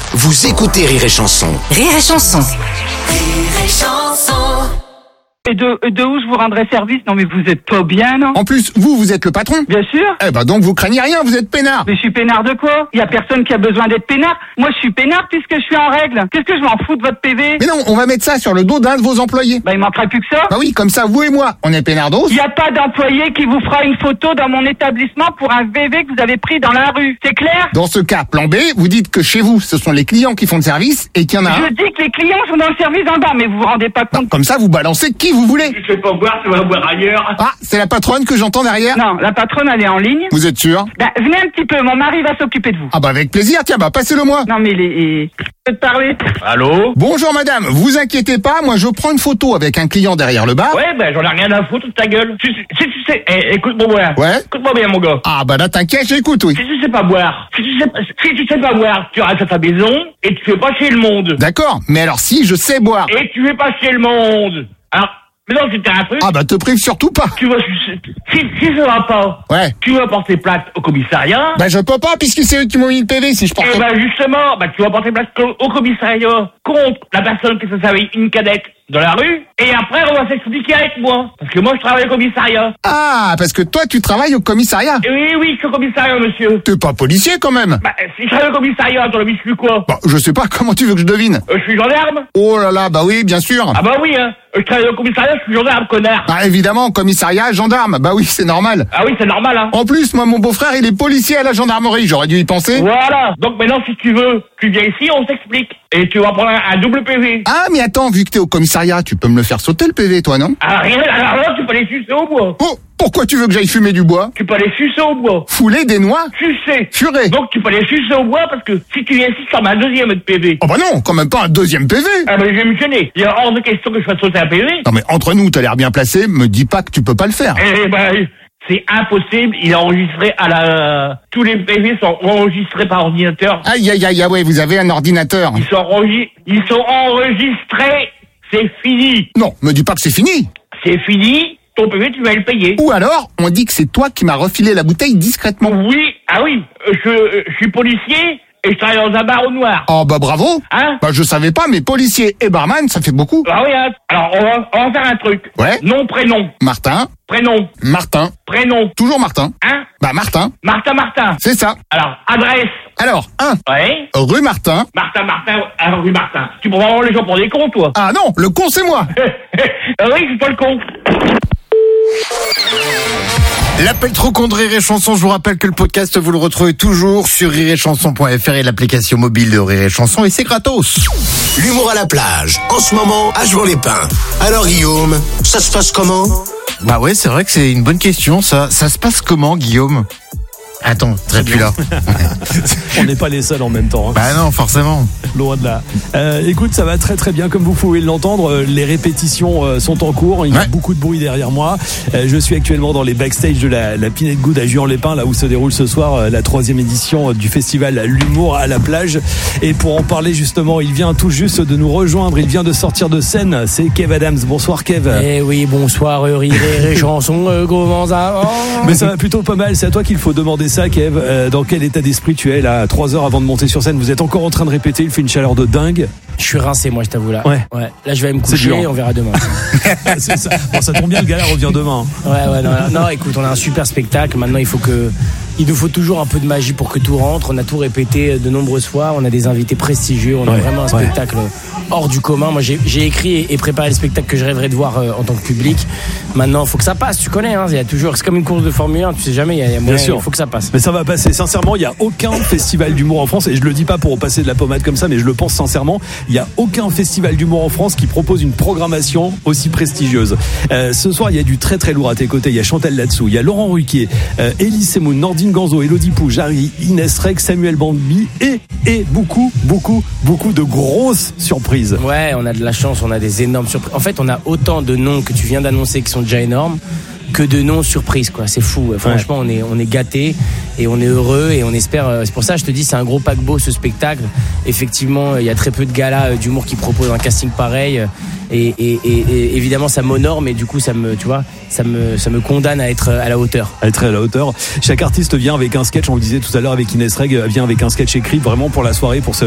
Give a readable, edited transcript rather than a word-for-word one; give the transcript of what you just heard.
Vous écoutez Rire et Chanson. Rire et Chanson. Rire et Chanson. Et de où je vous rendrai service? Non mais vous êtes pas bien, non? En plus, vous êtes le patron. Bien sûr. Eh ben donc vous craignez rien, vous êtes peinard. Mais je suis peinard de quoi? Il y a personne qui a besoin d'être peinard. Moi je suis peinard puisque je suis en règle. Qu'est-ce que je m'en fous de votre PV? Mais non, on va mettre ça sur le dos d'un de vos employés. Bah il manquerait plus que ça. Bah oui, comme ça, vous et moi, on est peinardos. Il n'y a pas d'employé qui vous fera une photo dans mon établissement pour un VV que vous avez pris dans la rue. C'est clair? Dans ce cas, plan B, vous dites que chez vous, ce sont les clients qui font le service et qu'il y en a un. Je dis que les clients sont dans le service en bas, mais vous vous rendez pas compte. Comme ça, vous balancez qui vous voulez. Tu sais pas boire, tu vas boire ailleurs. Ah, c'est la patronne que j'entends derrière. Non, la patronne elle est en ligne. Vous êtes sûr? Bah venez un petit peu, mon mari va s'occuper de vous. Ah bah avec plaisir, tiens, bah passez-le moi. Non mais je peux te parler. Allô? Bonjour madame, vous inquiétez pas, moi je prends une photo avec un client derrière le bar. Ouais, ben j'en ai rien à foutre de ta gueule. Si tu sais, écoute-moi bien. Ouais. Écoute-moi bien, mon gars. Ah bah là t'inquiète, j'écoute, oui. Si tu sais pas boire, si tu sais pas boire, tu restes à ta maison et tu fais pas chier le monde. D'accord, mais alors si je sais boire. Et tu fais pas chier le monde. Alors, mais non, c'était un truc. Ah bah te prive surtout pas. Tu vas, si ça va pas, Ouais. tu vas porter plainte au commissariat. Bah je peux pas puisque c'est eux qui m'ont mis le PV si je porte. Et ben justement, tu vas porter plainte au commissariat contre la personne qui se servait une cadette dans la rue. Et après, on va s'expliquer avec moi. Parce que moi, je travaille au commissariat. Ah, parce que toi tu travailles au commissariat. Et oui, je suis au commissariat, monsieur. T'es pas policier quand même. Si je travaille au commissariat, ton ami, je suis quoi? Bah je sais pas, comment tu veux que je devine? Je suis gendarme. Oh là là, bah oui, bien sûr. Ah bah oui, hein. Je travaille au commissariat, je suis gendarme, connard. Ah évidemment, commissariat, gendarme, bah oui, c'est normal. Ah oui, c'est normal, hein. En plus, moi mon beau-frère il est policier à la gendarmerie, j'aurais dû y penser. Voilà. Donc maintenant, si tu veux, tu viens ici, on s'explique. Et tu vas prendre un double PV. Ah mais attends, vu que t'es au commissariat, tu peux me le faire sauter le PV toi, non? Alors là, tu peux aller sucer au bois. Oh, pourquoi tu veux que j'aille fumer du bois? Tu peux aller sucer au bois. Fouler des noix? Sucer. Furer? Donc tu peux aller sucer au bois parce que si tu viens ici, ça m'a un deuxième de PV. Oh bah non, quand même pas un deuxième PV. Ah bah je vais me gêner. Il y a hors de question que je fasse sauter un PV. Non mais entre nous, t'as l'air bien placé, me dis pas que tu peux pas le faire. Eh ben, c'est impossible. Il est enregistré tous les PV sont enregistrés par ordinateur. Aïe aïe aïe, ah ouais, vous avez un ordinateur. Ils sont enregistrés. C'est fini. Non, me dis pas que c'est fini. C'est fini. Ton PV, tu vas le payer. Ou alors, on dit que c'est toi qui m'as refilé la bouteille discrètement. Oui. Ah oui. Je suis policier et je travaille dans un bar au noir. Oh bah bravo. Hein? Bah je savais pas, mais policier et barman, ça fait beaucoup. Ah oui, hein. Alors, on va faire un truc. Ouais. Nom, prénom. Martin, Prénom. Martin, Prénom. toujours Martin. Hein? Bah Martin, Martin. c'est ça. Alors, adresse. Alors, 1, Ouais. rue Martin. Martin, rue Martin. Tu prends vraiment les gens pour des cons, toi. Ah non, le con c'est moi. Ah oui, c'est pas le con. L'appel trop con de Rire et Chanson, je vous rappelle que le podcast, vous le retrouvez toujours sur rireetchanson.fr et l'application mobile de Rire et Chanson, et c'est gratos. L'humour à la plage, en ce moment, à Jouan-les-Pins. Alors Guillaume, ça se passe comment? Bah ouais, c'est vrai que c'est une bonne question, ça. Ça se passe comment, Guillaume? Attends, je serai plus là. On n'est pas les seuls en même temps. Hein. Bah non, forcément. Loin de là. Écoute, ça va très très bien, comme vous pouvez l'entendre. Les répétitions sont en cours. Il y a beaucoup de bruit derrière moi. Je suis actuellement dans les backstage de la Pinette Good à Juan-les-Pins, là où se déroule ce soir la 3e édition du festival L'Humour à la plage. Et pour en parler justement, il vient tout juste de nous rejoindre. Il vient de sortir de scène. C'est Kev Adams. Bonsoir Kev. Eh oui, bonsoir Rire et Chanson. Comment ça va? Mais ça va plutôt pas mal. C'est à toi qu'il faut demander ça, Kev. Dans quel état d'esprit tu es là, 3 heures avant de monter sur scène? Vous êtes encore en train de répéter, il fait une chaleur de dingue. Je suis rincé, moi, je t'avoue là. Ouais. Là, je vais me coucher et on verra demain. C'est ça. Bon, ça tombe bien, le gars revient demain. Ouais, non, écoute, on a un super spectacle. Maintenant, il nous faut toujours un peu de magie pour que tout rentre. On a tout répété de nombreuses fois. On a des invités prestigieux. On a vraiment un spectacle hors du commun. Moi, j'ai écrit et préparé le spectacle que je rêverais de voir en tant que public. Maintenant, il faut que ça passe. Tu connais, hein. Il y a toujours, c'est comme une course de Formule 1. Tu sais jamais. Il faut que ça passe. Mais ça va passer. Sincèrement, il y a aucun festival d'humour en France. Et je le dis pas pour passer de la pommade comme ça, mais je le pense sincèrement. Il y a aucun festival d'humour en France qui propose une programmation aussi prestigieuse. Ce soir, il y a du très très lourd à tes côtés. Il y a Chantal Latsou, il y a Laurent Ruquier, Elie Semoun, Nordine Ganzo, Elodie Pou, Jarry, Inès Reg, Samuel Bambi et beaucoup de grosses surprises. Ouais, on a de la chance, on a des énormes surprises. En fait, on a autant de noms que tu viens d'annoncer qui sont déjà énormes que de noms surprises, quoi. C'est fou. Franchement, on est gâtés et on est heureux et on espère. C'est pour ça, je te dis, c'est un gros paquebot ce spectacle. Effectivement, il y a très peu de galas d'humour qui proposent un casting pareil. Et évidemment, ça m'honore, mais du coup, ça me condamne à être à la hauteur. Chaque artiste vient avec un sketch, on le disait tout à l'heure avec Inès Reg, vient avec un sketch écrit vraiment pour la soirée, pour